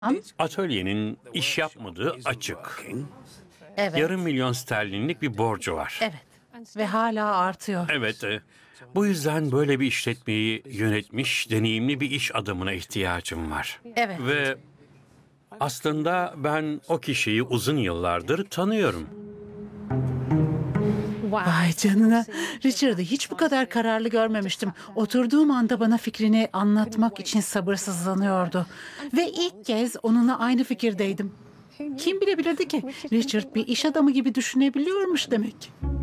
Atölyenin iş yapmadığı açık. Evet, Yarım milyon sterlinlik bir borcu var. evet. Ve hala artıyor. Evet, bu yüzden böyle bir işletmeyi yönetmiş, deneyimli bir iş adamına ihtiyacım var. Evet. Ve aslında ben o kişiyi uzun yıllardır tanıyorum. Vay canına. Richard'ı hiç bu kadar kararlı görmemiştim. Oturduğum anda bana fikrini anlatmak için sabırsızlanıyordu. Ve ilk kez onunla aynı fikirdeydim. Kim bilebilirdi ki Richard bir iş adamı gibi düşünebiliyormuş demek.